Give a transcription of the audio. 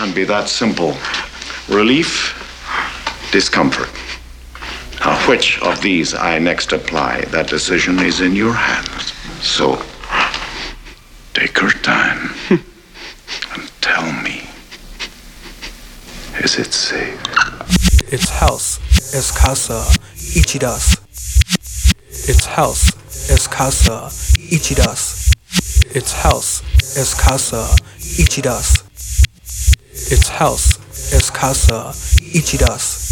can be that simple. Relief, discomfort. Now, which of these I next apply, that decision is in your hands. So, take your time and tell me, is it safe? It's house, es casa, ichidas. It's house, es casa, ichidas. It's house, es casa, ichidas. It's house, es casa, ichidas.